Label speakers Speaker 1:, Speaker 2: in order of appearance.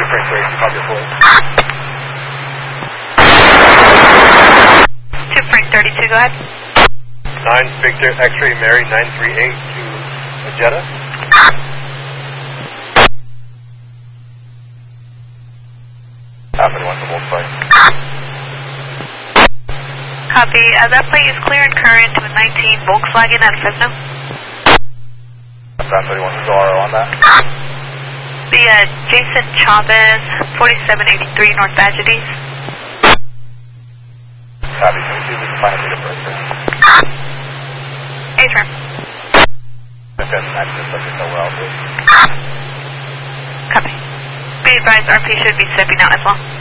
Speaker 1: Frank 32, copy full.
Speaker 2: 2 Frank 32, go ahead.
Speaker 1: 9 Victor X-ray Mary 938 to Jeddah. Happened once the Volkswagen.
Speaker 2: Copy. That plate is clear and current with 19 Volkswagen at Fresno.
Speaker 1: Ground 31, who's the RO on that?
Speaker 2: The Jason Chavez, 4783 North Badger East.
Speaker 1: Copy. Can we see if we can find a meter first?
Speaker 2: A-turn.
Speaker 1: If that's an accident, let me know where I'll be.
Speaker 2: Copy. Be advised, RP should be stepping out as well.